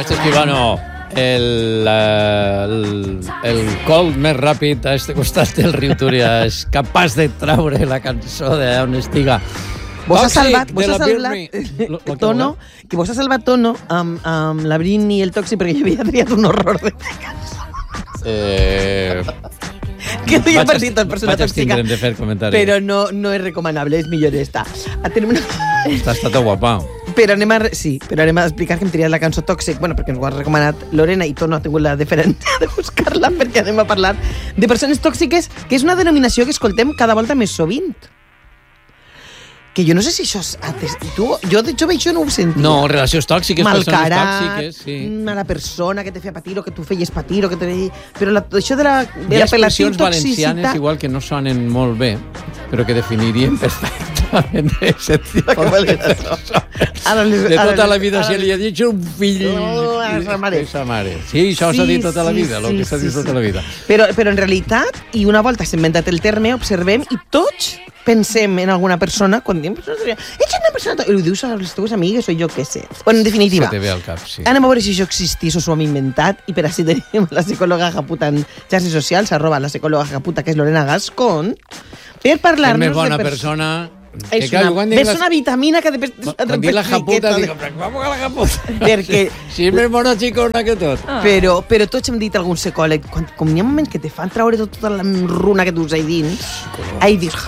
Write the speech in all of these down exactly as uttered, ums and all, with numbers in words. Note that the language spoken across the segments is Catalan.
Este escribano, el, el, el col més ràpid a este costat del riu Túria és capaç de traure la cançó d'allà on estiga. Vos has salvat, vos has salvat tono, que vos has salvat tono amb, amb la Britney i el Tòxic, perquè jo havia triat un horror de cançó. Eh... Que no hi ha partit el persona tòxica, de fer comentari. Però no, no és recomanable, és millor esta. Una... Està estat guapa. Però anem a... Sí, però anem a explicar que hem triat la cançó Tòxic, bueno, perquè ens ho ha recomanat Lorena i Tono ha tingut la deferència de buscar-la perquè anem a parlar de persones tòxiques, que és una denominació que escoltem cada volta més sovint. Que jo no sé si això és... Tu, jo de jove això no ho sentia. No, relacions tòxiques, persones tòxiques, sí. Mala persona que te feia patir o que tu feies patir o que te feia... Però la, això de la Hi ha expressions valencianes igual que no sonen molt bé, però que definirien perfectament aquest tipus de persona. De tota la vida se li ha dit un fill... Esa mare. Esa mare. Sí, això s'ha dit tota la vida, el que s'ha dit tota la vida. Però en realitat, i una volta s'ha inventat el terme, observem i tots pensem en alguna persona quan diem ets una persona... I ho dius a les teves amigues o jo què sé. Bueno, en definitiva, se te ve al cap, sí. Anem a veure si això existís o s'ho hem inventat i per així tenim la psicòloga Japuta en xarxes socials, arroba la psicòloga Japuta, que és Lorena Gascon, per parlar-nos de... És més bona persona... És una, ves una vitamina que després... Quan dic la Japuta, dic, vamos a la Japuta. Perquè... Si és més bona xicona que tot. Però, però tots hem dit a algun psicòleg, quan, com hi ha moments que te fan traure tota la runa que tu has ahí dins, ahí dius...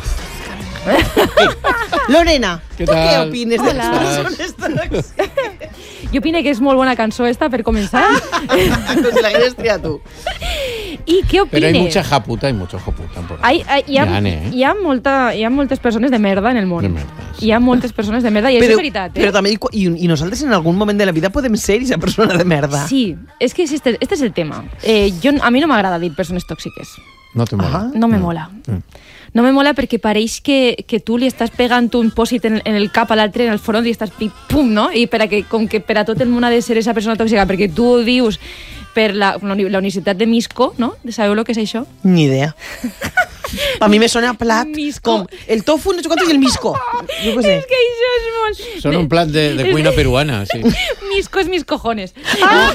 Lorena, què tu tal? què opines de les persones tòxiques? Jo opino que és molt bona cançó esta per començar. Com si l'hagués triat tu. I què opines? Però hay mucha japuta, hay mucho japuta. Hay, hay, hi, ha, hi, ha, hi, ha molta, hi ha moltes persones de merda en el món. De merda, sí. Hi ha moltes persones de merda i però, això és veritat. Eh? Però també, i, i nosaltres en algun moment de la vida podem ser esa persona de merda. Sí, és que este, este és el tema. Eh, jo, a mi no m'agrada dir persones tòxiques. No te mola. Ah, no me mola. Mm. No me mola perquè pareix que, que tu li estàs pegant un pòsit en, en el cap a l'altre, en el front, i estàs pum, no? I per a que, com que per a tot el món ha de ser esa persona tòxica, perquè tu ho dius per la, la Universitat de Misco, no? Sabeu el que és això? Ni idea. A mi me sona plat Misco. com el tofu, no sé quantos, i el misco. Jo què sé. És que això és molt... Són un plat de, de cuina peruana, sí. Misco és mis cojones. Ah!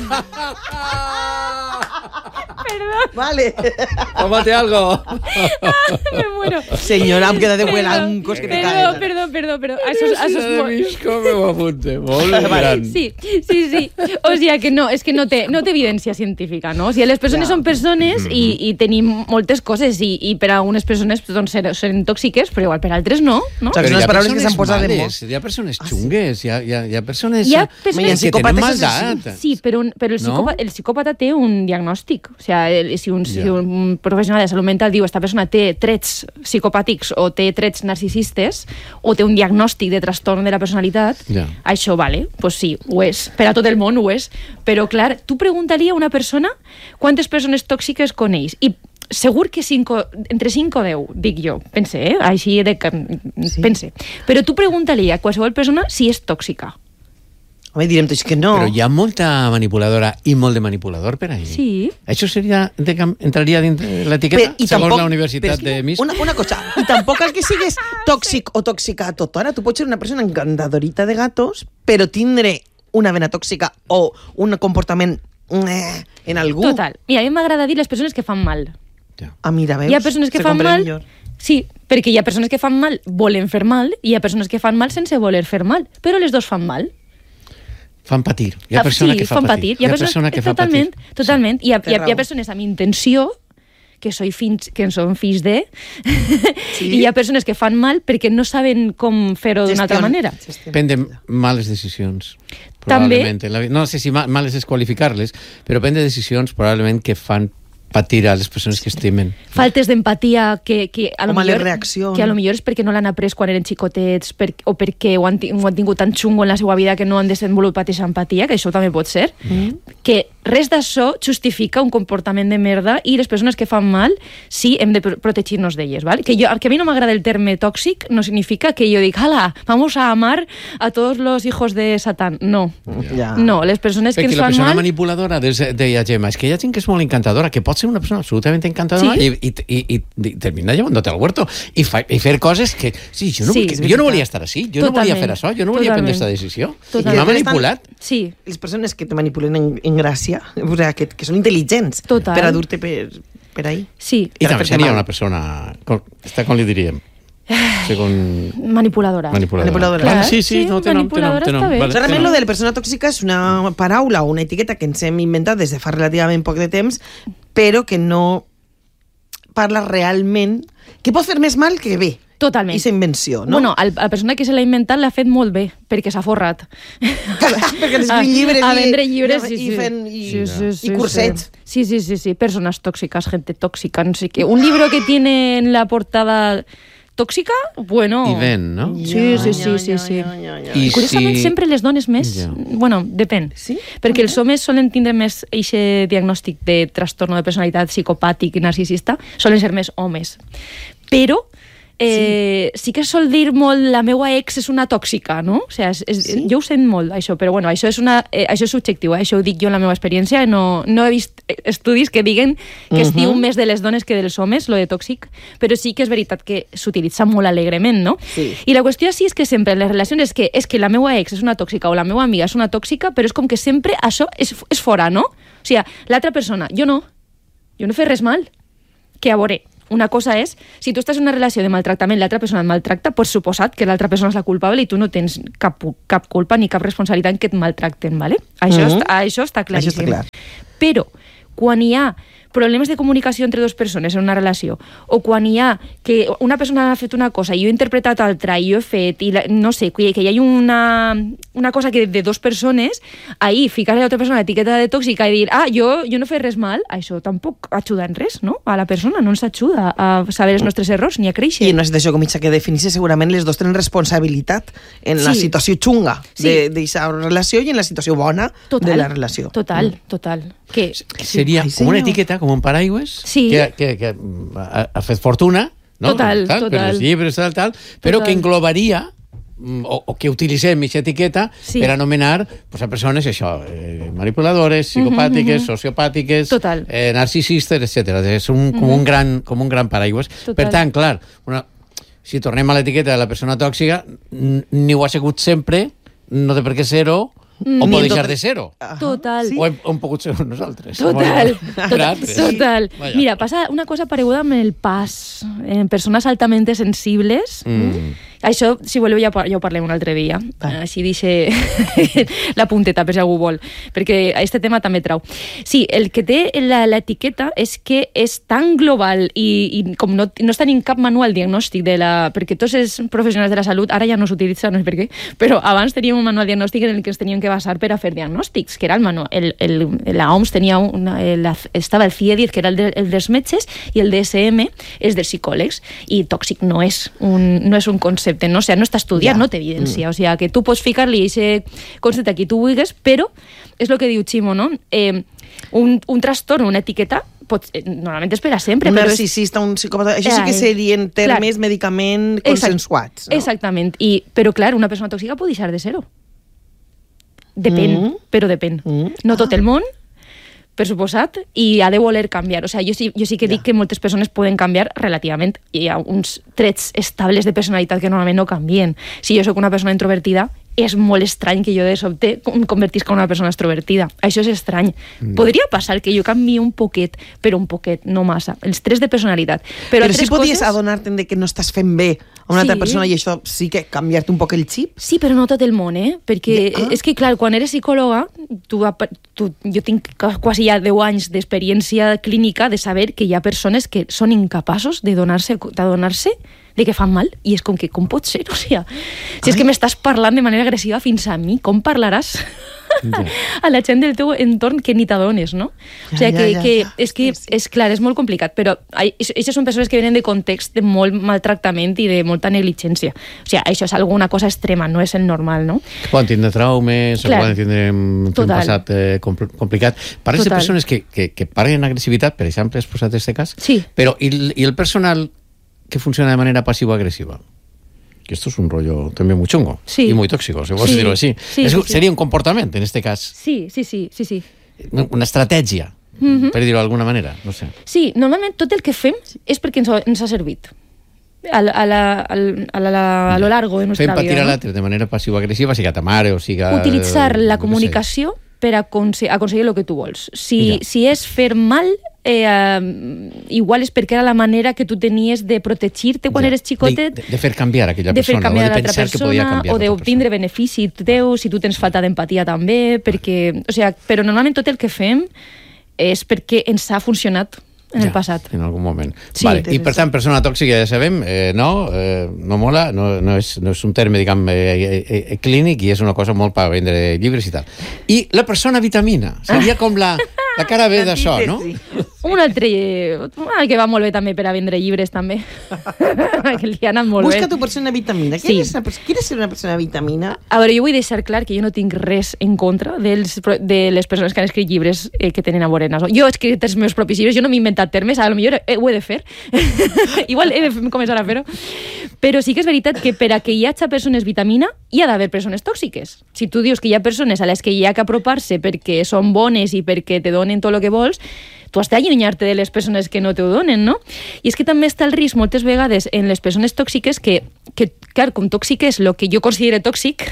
Perdón. Vale. Tómate algo. Me muero. Senyora, em queda de huelancos que te perdó, caen. perdó, perdó, però això, això és de molt... Misco me ho apunte. Molt gran. Sí, sí, sí. O sigui que no, és que no té, no té evidència científica, no? O sigui, les persones Ja. són persones i, i tenim moltes coses i, i per a algunes persones doncs, són tòxiques, però igual per altres no, no? O sigui, Però unes hi ha paraules que s'han persones posat de males, moda. hi ha persones xungues, hi ha, hi ha, hi ha persones, Hi ha persones que tenen psicòpates maldat. Sí, però, un, però el, psicòpata, No? el psicòpata té un diagnòstic. O sigui, el, si, un, si Ja. un professional de salut mental diu esta persona té trets psicopàtics o té trets narcisistes o té un diagnòstic de trastorn de la personalitat, Ja. això vale, pues sí, ho és. Per a tot el món ho és. Però, clar, tu preguntaria a una persona quantes persones tòxiques coneix i segur que cinco, entre cinc o deu, dic jo, pense, eh? Així de... Sí. Pense. Però tu preguntaria a qualsevol persona si és tòxica. Home, direm tots que no. Però hi ha molta manipuladora i molt de manipulador per ahí. Sí. Això seria, de, entraria dins de l'etiqueta, Però- i segons tampoc- la Universitat però és que de Misco. Una, una cosa, i tampoc el que sigues tòxic o tòxica a tot. Ara tu pots ser una persona encantadorita de gatos, però tindre una vena tòxica o un comportament eh, en algú. Total. Mira, a mi m'agrada dir les persones que fan mal. Ja. Ah, mira, veus? Hi ha persones que Se fan comprèn mal... millor. Sí, perquè hi ha persones que fan mal volen fer mal i hi ha persones que fan mal sense voler fer mal, però les dos fan mal. Fan patir. Hi ha Ah, persona sí, que fa fan patir. patir. Hi ha, persones, persona que fa totalment, patir. totalment. Hi ha, Té hi ha, hi ha raó. persones amb intenció que, soy fins, que són fills de, Sí. i hi ha persones que fan mal perquè no saben com fer-ho d'una altra Gestiona. manera. Gestiona. Prenden males decisions. També. Probablement. En la vi- No sé si ma- males és qualificar-les, però prendre decisions probablement que fan patir a les persones que estimen. Faltes d'empatia que, que a lo O males millor, reaccions. que a lo millor és perquè no l'han après quan eren xicotets per, o perquè ho han, ti- ho han tingut tan xungo en la seva vida que no han desenvolupat aquesta empatia, que això també pot ser. Mm. Que res d'això justifica un comportament de merda i les persones que fan mal sí hem de protegir-nos d'elles, ¿vale? Que, jo, que a mi no m'agrada el terme tòxic no significa que jo dic, hala, vamos a amar a todos los hijos de Satán. No, ja. no, les persones Perquè que ens fan mal... Perquè la persona manipuladora, deia Gemma, és que hi ha gent que és molt encantadora, que pot ser una persona absolutament encantadora sí. i, i, i, i termina llevándote al huerto i, fa, i fer coses que... Sí, jo no, sí, que, jo no volia estar així, jo Totalment. no volia fer això, jo no volia Totalment. prendre aquesta decisió. M'ha manipulat. Sí. Les persones que te manipulen en, en gràcia, o sea, que, que són intel·ligents Total. per a dur-te per, per ahí. Sí. I també seria una persona... Esta com li diríem? Segon... Manipuladora. Manipuladora. Manipuladora. Clar, sí, sí, sí, no, té nom, té nom, té nom. Vale, o sigui, realment, lo de la persona tòxica és una paraula o una etiqueta que ens hem inventat des de fa relativament poc de temps, però que no parla realment... que pot fer més mal que bé. Totalment. I invenció, no? Bueno, el, la persona que se l'ha inventat l'ha fet molt bé, perquè s'ha forrat. perquè escriu llibres a, a vendre llibres i, sí, i, fent, i, sí, sí, sí, i cursets. Sí, sí, sí, sí, personas tóxicas, gente tóxica, no sé qué. Un libro que tiene en la portada tòxica, bueno... I ven, no? Sí, sí, sí, sí, sí. I curiosament si... sempre les dones més... Ja. Bueno, depèn. Sí? Perquè els homes solen tindre més eixe diagnòstic de trastorno de personalitat psicopàtic i narcisista, solen ser més homes. Però... Eh, sí. sí que sol dir molt la meua ex és una tòxica, no? O sigui, és, és, sí? Jo ho sent molt, això, però bueno, això és, una, eh, això és subjectiu, eh? Això ho dic jo en la meva experiència, no, no he vist estudis que diguen que es uh-huh. diu més de les dones que dels homes, lo de tòxic, però sí que és veritat que s'utilitza molt alegrement, no? Sí. I la qüestió sí és que sempre en les relacions és que, és que la meua ex és una tòxica o la meua amiga és una tòxica, però és com que sempre això és, és fora, no? O sigui, l'altra persona, jo no, jo no he fet res mal, que a veure... Una cosa és, si tu estàs en una relació de maltractament, l'altra persona et maltracta, per suposat que l'altra persona és la culpable i tu no tens cap, cap culpa ni cap responsabilitat en que et maltracten, ¿vale? Això, uh-huh. està, això està claríssim. Això està clar. Però, quan hi ha problemes de comunicació entre dues persones en una relació, o quan hi ha que una persona ha fet una cosa i jo he interpretat altra i jo he fet, i la, no sé, que hi ha una, una cosa que de dues persones, ahí ficar a l'altra persona l'etiqueta de tòxica i dir, ah, jo, jo no he fet res mal, això tampoc ajuda en res, no? A la persona no ens ajuda a saber els nostres errors ni a créixer. I en una situació com aquesta que definís, segurament les dos tenen responsabilitat en la sí. situació xunga sí. d'aquesta relació i en la situació bona total, de la relació. Total, total. Que, seria sí. com una etiqueta, com un paraigües, sí. que, que, que ha, ha fet fortuna, no? Total, tal, total. Per els llibres, tal, tal, però total. Que englobaria o, o que utilitzem aquesta etiqueta sí. per anomenar pues, a persones això, eh, manipuladores, psicopàtiques, uh-huh, uh-huh. sociopàtiques, eh, narcisistes, etcètera. És un, uh-huh. com, un gran, com un gran paraigües. Total. Per tant, clar, una, si tornem a l'etiqueta de la persona tòxica, ni ho ha sigut sempre, no té per què ser-ho, o pot deixar de ser-ho. Total. Sí. O hem, hem pogut ser nosaltres. Total. Total. Total. Sí. Mira, passa una cosa pareguda amb el pas. En persones altamente sensibles... Mm. Això, si voleu, ja, ja ho parlem un altre dia. Ah. Així dice la punteta, per si algú vol, perquè aquest tema també trau. Sí, el que té l'etiqueta és que és tan global i, i com no, no està ni en cap manual diagnòstic de la... perquè tots els professionals de la salut ara ja no s'utilitza, no sé per què, però abans teníem un manual diagnòstic en el que ens teníem que basar per a fer diagnòstics, que era el manual... El, el, la O M S tenia una... La, estava el C I E diez, que era el, de, el dels metges, i el D S M és dels psicòlegs, i tòxic no és un, no és un concepte, no, o sea, no està estudiat, ja. No t'evidència, mm. o sea, que tu pots ficar-li aquest concepte a qui tu vulguis, però és el que diu Ximo, no? Eh, un, un trastorn, una etiqueta, pot, eh, normalment és per a sempre. Un narcisista, és... un psicòpata, això sí que serien termes clar. Medicament consensuats. Exact, no? Exactament, I, però clar, una persona tòxica pot deixar de ser-ho. Depèn, mm. però depèn. Mm. No tot el món, per suposat, i ha de voler canviar. O sigui, jo sí, jo sí que dic ja. Que moltes persones poden canviar relativament. Hi ha uns trets estables de personalitat que normalment no canvien. Si jo sóc una persona introvertida, és molt estrany que jo de sobte em convertisca en una persona extrovertida. Això és estrany. Mm. Podria passar que jo canviï un poquet, però un poquet, no massa. Els trets de personalitat. Però, però sí podies coses... adonar-te'n de que no estàs fent bé a una sí. altra persona i això sí que canviar-te un poc el xip? Sí, però no tot el món, eh? Perquè ah. és que, clar, quan eres psicòloga, tu, tu, jo tinc quasi ja deu anys d'experiència clínica de saber que hi ha persones que són incapaços de donar-se d'adonar-se de que fan mal, i és com que, com pot ser? O sigui, si és que m'estàs parlant de manera agressiva fins a mi, com parlaràs a la gent del teu entorn que ni t'adones, no? O sigui, que, que, és que, és clar, és molt complicat, però aquestes són persones que venen de context de molt maltractament i de molta negligència. O sigui, això és alguna cosa extrema, no és el normal, no? Poden tindre traumes, o poden tindre un passat eh, complicat. Parles de persones que, que, que parlen agressivitat, per exemple, has posat aquest cas, sí. Però i, i el personal que funciona de manera pasivo-agresiva? Que esto es un rollo también muy chungo sí. y muy tóxico, si vols sí. dir-ho així. Sí, es, sí, seria sí. un comportament, en este cas. Sí, sí, sí, sí, sí. Una estratègia, mm-hmm. per dir-ho d'alguna manera, no sé. Sí, normalment tot el que fem és perquè ens ha, ens ha servit. A, la, a, la, a, la, a lo largo de nuestra Fem vida. Fem patir a ¿no? l'altre de manera passiva-agressiva, siga ta mare o siga... Utilitzar la no comunicació per aconse aconseguir el que tu vols. Si, ja. si és fer mal, eh, uh, igual és perquè era la manera que tu tenies de protegir-te quan ja. eres xicotet. De, de fer canviar aquella de persona, fer canviar o de l'altra pensar persona, que podia canviar o d'obtindre benefici teu, si tu tens falta d'empatia també, perquè... O sigui, però normalment tot el que fem és perquè ens ha funcionat en ja, el passat. En algun moment. Sí, vale. I per tant, persona tòxica, ja sabem, eh, no, eh, no mola, no, no, és, no és un terme, diguem, eh, eh, clínic i és una cosa molt per vendre llibres i tal. I la persona vitamina, seria com la, la cara B d'això, no? Un altre ah, que va molt bé també per a vendre llibres, també. Que li ha anat molt Busca bé. tu persona vitamina. Sí. ¿Quieres, una, ¿Quieres ser una persona vitamina? A veure, jo vull deixar clar que jo no tinc res en contra dels, de les persones que han escrit llibres eh, que tenen a Morenas. Jo he escrit els meus propis llibres, jo no m'he inventat termes, a lo millor eh, ho he de fer. Igual he de començar a fer-ho. Però sí que és veritat que per a que hi hagi persones vitamina, hi ha d'haver persones tòxiques. Si tu dius que hi ha persones a les que hi ha que apropar-se perquè són bones i perquè te donen tot el que vols, tu has d'allunyar-te de les persones que no te ho donen, no? I és que també està el risc moltes vegades en les persones tòxiques que, que clar, com tòxic és el que jo considero tòxic,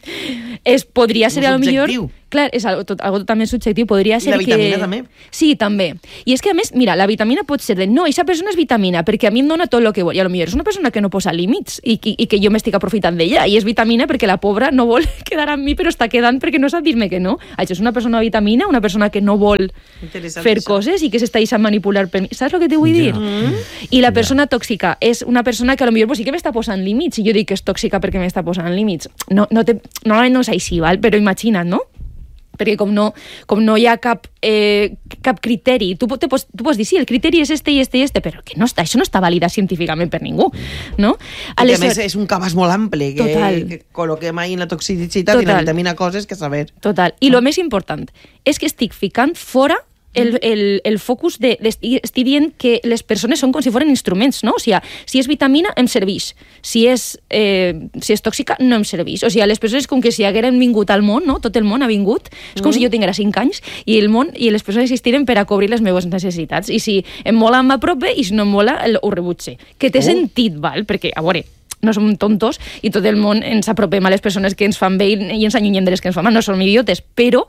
es podria ser a lo millor... Clar, és algo, tot, algo totalment subjectiu, podria ser que... I la vitamina que... també. Sí, també. I és que, a més, mira, la vitamina pot ser de no, aquesta persona és vitamina, perquè a mi em dona tot el que vol. I a lo millor és una persona que no posa límits i, i, i que jo m'estic aprofitant d'ella. I és vitamina perquè la pobra no vol quedar amb mi, però està quedant perquè no sap dir-me que no. Això és una persona vitamina, una persona que no vol fer coses i que s'està deixant manipular per mi. Saps el que te vull dir? Mm. I la persona yeah. tòxica és una persona que a lo millor pues, sí que m'està posant límits. I jo dic que és tòxica perquè m'està posant límits. No, no, te, normalment no és així, val? Però imagina't, no? Perquè com no, com no hi ha cap, eh, cap criteri, tu, te pots, tu pots dir, sí, el criteri és este i este i este, però que no està, això no està validat científicament per ningú, no? Aleshores, a més, és un cabàs molt ample, que, total. que col·loquem ahí en la toxicitat total. I la vitamina coses que saber. Total. I el més important és que estic ficant fora el, el, el focus de, de... Estic dient que les persones són com si foren instruments, no? O sigui, si és vitamina, em serveix. Si és, eh, si és tòxica, no em serveix. O sigui, les persones com que si hagueren vingut al món, no? Tot el món ha vingut. És com mm. si jo tinguera cinc anys i el món i les persones existiren per a cobrir les meves necessitats. I si em mola, m'aprope, i si no em mola, ho rebutge. Que té oh. sentit, val? Perquè, a veure, no som tontos i tot el món ens apropem a les persones que ens fan bé i ens allunyem de les que ens fan mal. No som idiotes, però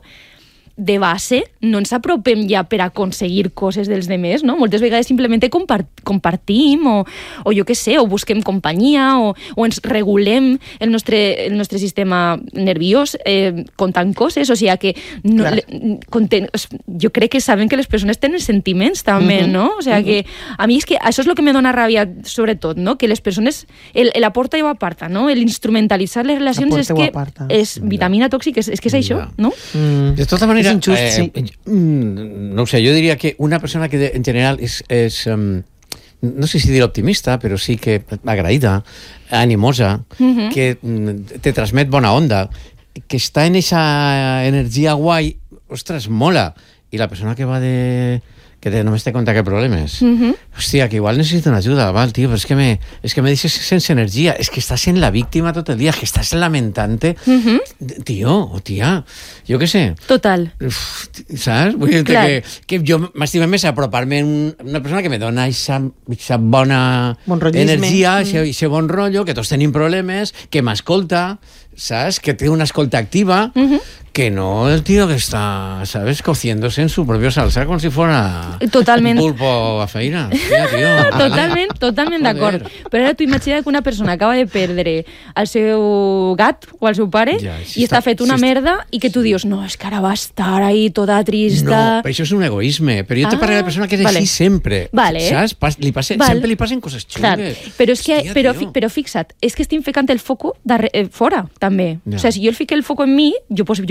de base no ens apropem ja per aconseguir coses dels demés, no? Moltes vegades simplement compart compartim o, o jo què sé, o busquem companyia o, o ens regulem el nostre, el nostre sistema nerviós eh, contant coses, o sigui que no, le, conten, jo crec que saben que les persones tenen sentiments també, uh-huh. no? O sigui uh-huh. que a mi és que això és el que me dona ràbia sobretot, no? Que les persones, el, el aporta i ho aparta, no? El instrumentalitzar les relacions és que és vitamina tòxica, és, és que és això, no? Mm. De tota manera, injust, eh, sí. no ho sé, jo diria que una persona que en general és, és um, no sé si dir optimista, però sí que agraïda, animosa, uh-huh. que te transmet bona onda, que està en esa energia guai, ostres, mola. I la persona que va de... que te, només te conta que problemes. Uh-huh. Hòstia, que igual necessito una ajuda, val, tio, però és que me, és que me deixes sense energia, és que estàs en la víctima tot el dia, que estàs lamentant-te. Uh-huh. Tio, o tia, jo què sé. Total. Uf, saps? Vull dir que, que jo m'estima més apropar-me a una persona que me dona aquesta bona energia, aquest mm. bon rotllo, que tots tenim problemes, que m'escolta, saps? Que té una escolta activa, uh-huh. que no el tío que está, ¿sabes? Cociéndose en su propio salsa como si fuera totalment. Un pulpo a feina. Tía, tío. Totalment, totalment d'acord. Però ara tu imagina que una persona acaba de perdre el seu gat o el seu pare ja, si i està, està fet una si merda està... i que tu dius, no, és que ara va estar ahí toda trista. No, però això és un egoisme. Però jo ah, te parlo de la persona que és vale. Així sempre. Vale. Saps? Pas, li passe, vale. Sempre li passen coses xungues. Però, és que, Hòstia, però, fi, però fixa't, és que estic ficant el foco darre, eh, fora, també. Ja. O sigui, si jo el fico el foco en mi, jo, pues, jo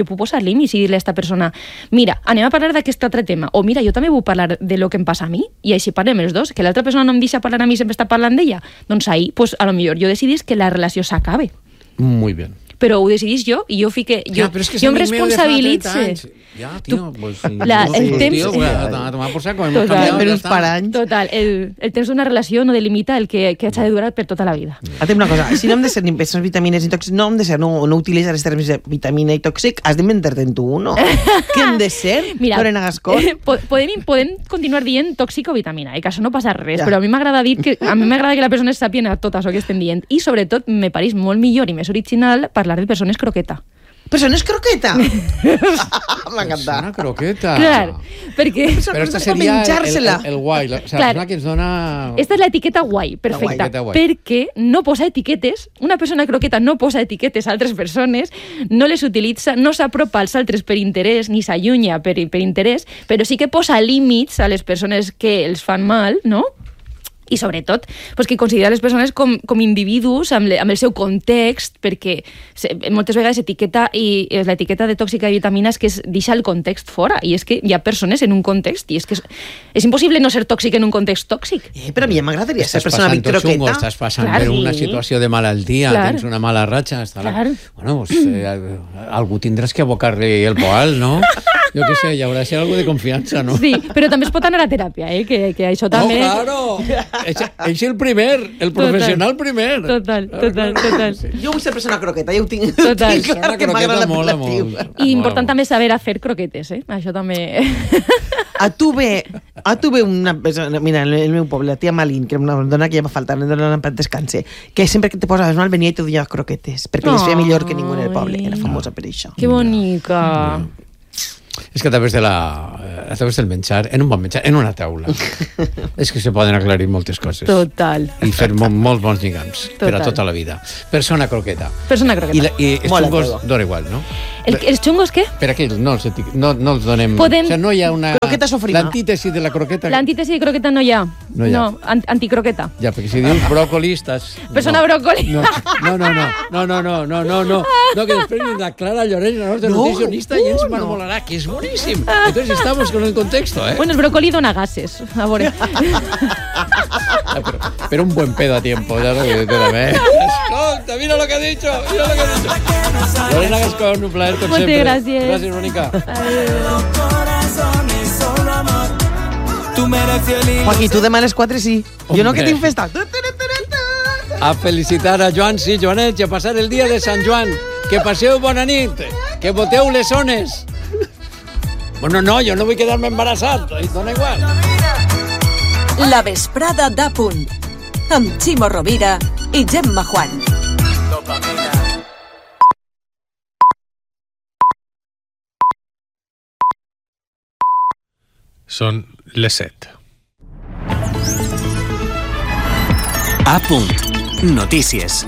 puc posar límits i dir-li a aquesta persona, mira, anem a parlar d'aquest altre tema, o mira, jo també vull parlar de lo que em passa a mi, i així parlem els dos, que l'altra persona no em deixa parlar a mi i sempre està parlant d'ella, doncs ahí, pues, a lo millor jo decidís que la relació s'acabe. Muy bien. Però ho decidís jo, i jo fique... Jo, ja, és que jo em responsabilitze. Ja, tio, pues... La, el no, temps... Tio, a tomar por saco, hemos cambiado ja uns per anys. Total, el, el temps d'una relació no delimita el que, que haig de durar per tota la vida. Ara, una cosa, si no hem de ser ni persones vitamines ni tòxics, no hem de ser, no, no utilitzar els termes de vitamina i tòxic, has d'inventar-te'n tu, no? Què hem de ser? Mira, Lorena Gascón? Podem, podem continuar dient tòxic o vitamina, eh, que això no passa res, ja. Però a mi m'agrada dir que a mi m'agrada que la persona sàpia tot això que estem dient, i sobretot me pareix molt millor i més original parlar de persones croquetes. Persones croqueta. M'ha encantat. Persona croqueta. Clar, perquè... Però esta seria el, el, el guai, la, o sea, la persona que ens dona... Esta és l'etiqueta guai, perfecta, guai, guai. Perquè no posa etiquetes, una persona croqueta no posa etiquetes a altres persones, no les utilitza, no s'apropa als altres per interès, ni s'allunya per, per interès, però sí que posa límits a les persones que els fan mal, no? I sobretot pues, que considera les persones com, com individus amb, le, amb el seu context, perquè se, moltes vegades etiqueta i l'etiqueta de tòxica i vitamines que es deixa el context fora, i és que hi ha persones en un context i és que és, és impossible no ser tòxic en un context tòxic. Eh, però a mi m'agradaria ser persona croqueta. Xungo, estàs passant Clar, per sí. una situació de malaltia, Clar. tens una mala ratxa, està la... Clar. Bueno, pues, eh, algú tindràs que abocar-li el poal, no? Jo què sé, hi haurà de ser algo de confiança, no? Sí, però també es pot anar a teràpia, eh? que, que això també... No, claro! És, és el primer, el professional total, primer. Total, total, total. Sí. Jo vull ser persona croqueta, ja ho tinc, Total. tinc clar que m'agrada l'apel·latiu. I important també saber a fer croquetes, eh? Això també... A tu ve, a tu ve una persona, mira, el, el meu poble, la tia Malín, que era una dona que ja va faltar, una dona en descanse, que sempre que te posaves mal venia i te duia croquetes, perquè les feia millor que ningú en el poble, era famosa per això. Que bonica. Mm. És que a través, de la, a través del menjar, en un bon menjar, en una taula, és que se poden aclarir moltes coses. Total. I fer molt, molt bons lligams per a tota la vida. Persona croqueta. Persona croqueta. I, la, i els Mola xungos todo. dona igual, no? El, els xungos què? Per aquí no els, etic... no, no els donem... Podem... O sigui, no hi ha una... Croqueta sofrima. L'antítesi de la croqueta... L'antítesi de croqueta no hi ha. No hi ha. No, an anticroqueta. Ja, perquè si dius bròcoli estàs... Persona no. bròcoli. No, no, no, no, no, no, no, no, no, no, no, que després viene la Clara Llorens, la nostra No, nutricionista, i ens no. marmolarà, que és boníssim. Entonces estamos con el contexto, ¿eh? Bueno, el brócoli dona gases. A veure. Ah, pero, pero un buen pedo a tiempo, ya lo que te también. Escolta, mira lo que ha dicho, mira lo que ha dicho. Lorena Gascón, un placer con Moltes siempre. gràcies. Gràcies, Mónica. Joaquí, tu demà a les quatre sí. Jo no, que Hombre. tinc festa. A felicitar a Joan, sí, Joanet, i a passar el dia de Sant Joan. Que passeu bona nit, que voteu les zones. Bueno, no, jo no vull quedar-me embarassat, dona igual. La vesprada d'A Punt, amb Ximo Rovira i Gemma Juan. Són les set. A Punt. Notícies.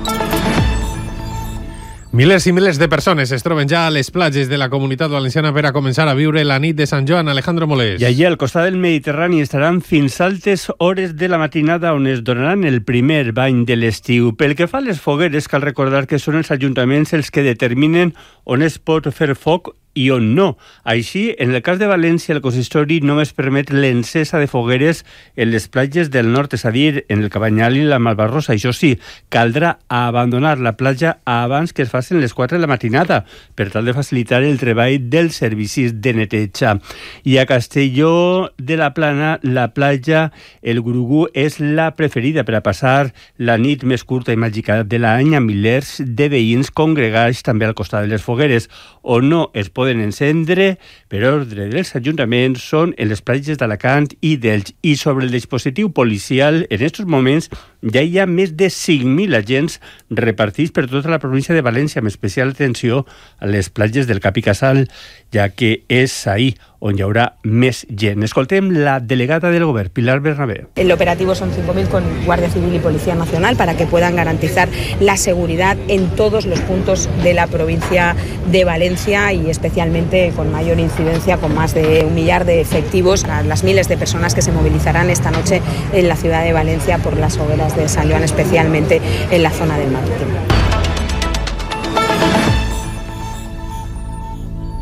Milers i milers de persones es troben ja a les platges de la Comunitat Valenciana per a començar a viure la nit de Sant Joan. Alejandro Molés. I allí al costat del Mediterrani estaran fins altes hores de la matinada on es donaran el primer bany de l'estiu. Pel que fa a les fogueres, cal recordar que són els ajuntaments els que determinen on es pot fer foc i on no. Així, en el cas de València, el consistori només permet l'encesa de fogueres en les platges del nord, és a dir, en el Cabanyal i la Malvarrosa. Això sí, caldrà abandonar la platja abans que es facin les quatre de la matinada, per tal de facilitar el treball dels servicis de neteja. I a Castelló de la Plana, la platja El Gurugú és la preferida per a passar la nit més curta i màgica de l'any, amb milers de veïns congregats també al costat de les fogueres. On no es poden encendre, per ordre dels ajuntaments, són en les platges d'Alacant i d'Elx. I sobre el dispositiu policial, en aquests moments ja hi ha més de cinc mil agents repartits per tota la província de València, amb especial atenció a les platges del Cap i Casal, ja que és ahí on hi haurà més gent. Escoltem la delegada del govern, Pilar Bernabé. El operativo son cinco mil con Guardia Civil y Policía Nacional para que puedan garantizar la seguridad en todos los puntos de la provincia de Valencia y especialmente con mayor incidencia, con más de un millar de efectivos, a las miles de personas que se movilizarán esta noche en la ciudad de Valencia por las hogueras de San Joan, especialmente en la zona del Marítimo.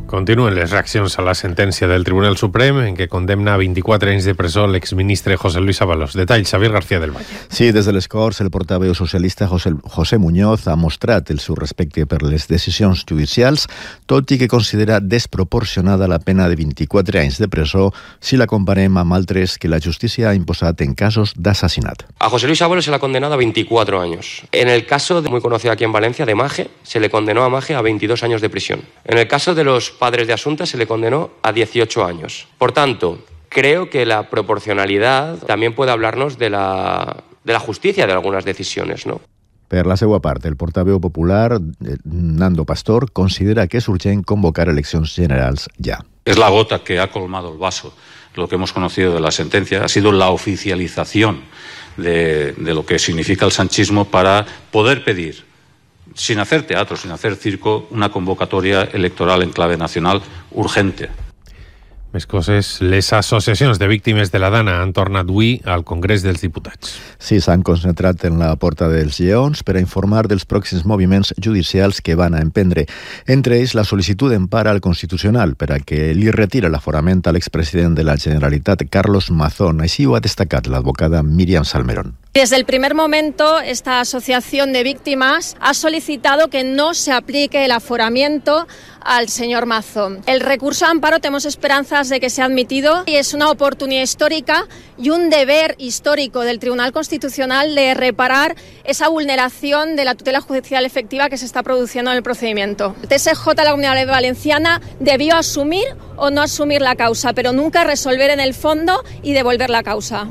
Continuen les reaccions a la sentència del Tribunal Suprem en què condemna a vint-i-quatre anys de presó l'exministre José Luis Ábalos. Detalls, Xavier García del Valle. Sí, des de les Corts, el portaveu socialista José, José Muñoz ha mostrat el seu respecte per les decisions judicials, tot i que considera desproporcionada la pena de vint-i-quatre anys de presó si la comparem amb altres que la justícia ha imposat en casos d'assassinat. A José Luis Ábalos se le ha condenado a veinticuatro años. En el caso de, muy conocido aquí en Valencia, de Maje, se le condenó a Maje a veintidós años de prisión. En el caso de los padres de Asunta se le condenó a dieciocho años. Por tanto, creo que la proporcionalidad también puede hablarnos de la, de la justicia de algunas decisiones, ¿no? Per la seva part, el portaveu popular, Nando Pastor, considera que és urgent convocar eleccions generals ja. Es la gota que ha colmado el vaso. Lo que hemos conocido de la sentencia ha sido la oficialización de, de lo que significa el sanchismo para poder pedir, sin hacer teatro, sin hacer circo, una convocatoria electoral en clave nacional urgente. Més coses. Les associacions de víctimes de la Dana han tornat avui al Congrés dels Diputats. Sí, s'han concentrat en la Porta dels Lleons per a informar dels pròxims moviments judicials que van a emprendre. Entre ells, la sol·licitud d'empara al Constitucional per a que li retira l'aforament a l'expresident de la Generalitat, Carlos Mazón. Així ho ha destacat l'advocada Míriam Salmerón. Desde el primer momento, esta asociación de víctimas ha solicitado que no se aplique el aforamiento al señor Mazón. El recurso de amparo tenemos esperanzas de que sea admitido y es una oportunidad histórica y un deber histórico del Tribunal Constitucional de reparar esa vulneración de la tutela judicial efectiva que se está produciendo en el procedimiento. El T S J de la Comunidad Valenciana debió asumir o no asumir la causa, pero nunca resolver en el fondo y devolver la causa.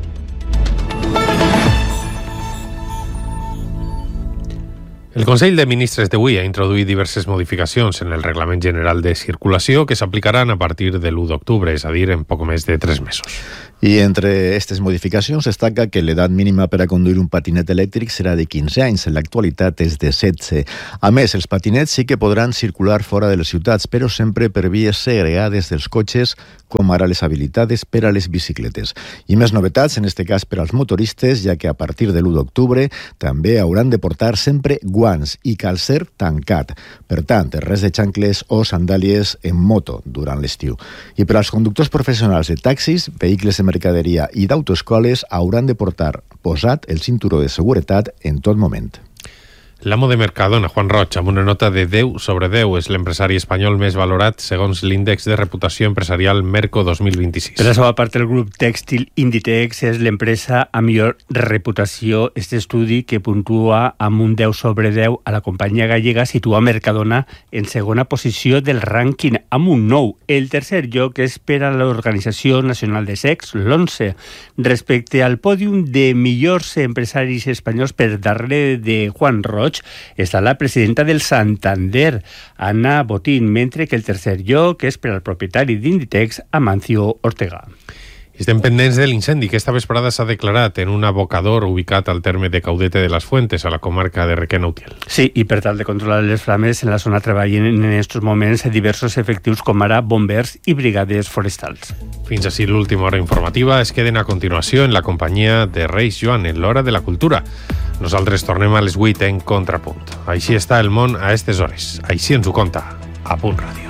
El Consell de Ministres d'avui ha introduït diverses modificacions en el Reglament General de Circulació que s'aplicaran a partir de l'u d'octubre, és a dir, en poc més de tres mesos. I entre aquestes modificacions destaca que l'edat mínima per a conduir un patinet elèctric serà de quinze anys, en l'actualitat és de setze. A més, els patinets sí que podran circular fora de les ciutats, però sempre per vies segregades dels cotxes, com ara les habilitades per a les bicicletes. I més novetats, en este cas per als motoristes, ja que a partir de l'u d'octubre també hauran de portar sempre guants i calcer tancat. Per tant, res de xancles o sandàlies en moto durant l'estiu. I per als conductors professionals de taxis, vehicles de mercaderia i d'autoescoles hauran de portar posat el cinturó de seguretat en tot moment. L'amo de Mercadona, Juan Roig, amb una nota de deu sobre deu, és l'empresari espanyol més valorat segons l'índex de reputació empresarial Merco dos mil vint-i-sis. Per la seva part, el grup tèxtil Inditex és l'empresa amb millor reputació. Este estudi, que puntua amb un deu sobre deu a la companyia gallega, situa Mercadona en segona posició del rànquing amb un nou. El tercer lloc és per a l'Organització Nacional de Sex, l'onze. Respecte al pòdium de millors empresaris espanyols per darrere de Juan Roig, està la presidenta del Santander, Ana Botín, mentre que el tercer lloc és per al propietari d'Inditex, Amancio Ortega. Estem pendents de l'incendi que esta vesprada s'ha declarat en un abocador ubicat al terme de Caudete de las Fuentes, a la comarca de Requena-Utiel. Sí, i per tal de controlar les flames, en la zona treballen en aquests moments diversos efectius com ara bombers i brigades forestals. Fins així l'última hora informativa. Es queden a continuació en la companyia de Reis Joan, en l'Hora de la Cultura. Nosaltres tornem a les vuit en Contrapunt. Així està el món a aquestes hores. Així ens ho conta a Punt Ràdio.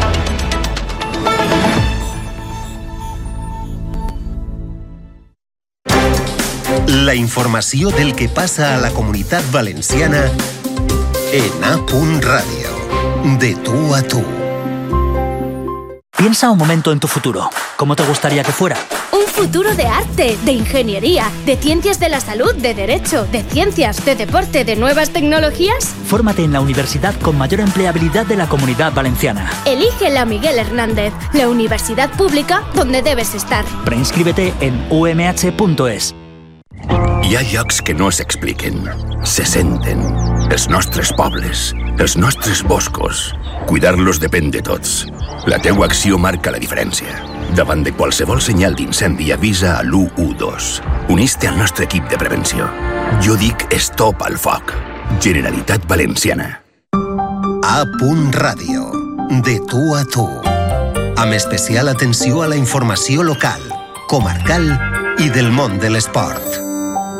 La informació del que passa a la Comunitat Valenciana en A Punt Ràdio. De tú a tú. Piensa un momento en tu futuro. ¿Cómo te gustaría que fuera? Un futuro de arte, de ingeniería, de ciencias de la salud, de derecho, de ciencias, de deporte, de nuevas tecnologías. Fórmate en la universidad con mayor empleabilidad de la Comunidad Valenciana. Elige la Miguel Hernández, la universidad pública donde debes estar. Preinscríbete en u m h punto es. Hi ha llocs que no s'expliquen, se senten. Els nostres pobles, els nostres boscos. Cuidar-los depèn de tots. La teua acció marca la diferència. Davant de qualsevol senyal d'incendi, avisa a l'u u dos. Unís-te al nostre equip de prevenció. Jo dic stop al foc. Generalitat Valenciana. A Punt Ràdio. De tu a tu. Amb especial atenció a la informació local, comarcal i del món de l'esport.